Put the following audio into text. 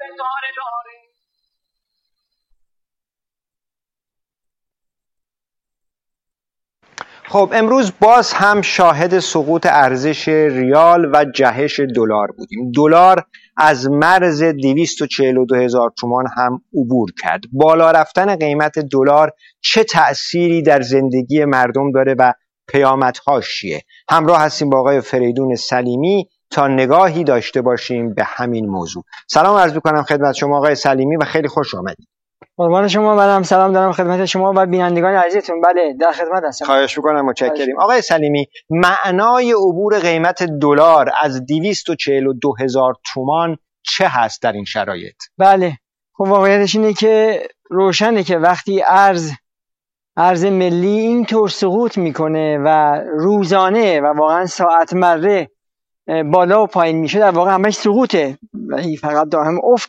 خب امروز باز هم شاهد سقوط ارزش ریال و جهش دلار بودیم. دلار از مرز 242,000 تومان هم عبور کرد. بالا رفتن قیمت دلار چه تأثیری در زندگی مردم داره و پیامدهاش چیه؟ همراه هستیم با آقای فریدون سلیمی تا نگاهی داشته باشیم به همین موضوع. سلام عرض می‌کنم خدمت شما آقای سلیمی و خیلی خوش آمدید. قربان شما، منم سلام دارم خدمت شما و بینندگان عزیزتون. بله در خدمت هستم. خواهش می‌کنم، متشکریم. آقای سلیمی، معنای عبور قیمت دلار از 242,000 تومان چه هست در این شرایط؟ بله خب واقعیتش اینه که روشنه که وقتی ارز ملی اینطور سقوط میکنه و روزانه و واقعا ساعت مره بالا و پایین میشه، در واقع همش سقوطه، فقط دائم افت